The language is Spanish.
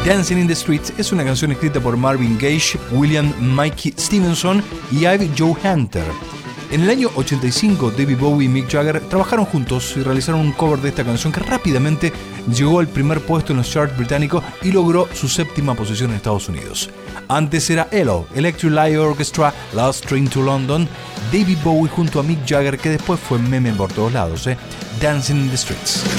Dancing in the Streets es una canción escrita por Marvin Gaye, William Mikey Stevenson y Ive Joe Hunter. En el año 85, David Bowie y Mick Jagger trabajaron juntos y realizaron un cover de esta canción que rápidamente llegó al primer puesto en los charts británicos y logró su 7ª posición en Estados Unidos. Antes era ELO, Electric Light Orchestra, Last Train to London, David Bowie junto a Mick Jagger, que después fue meme por todos lados, Dancing in the Streets.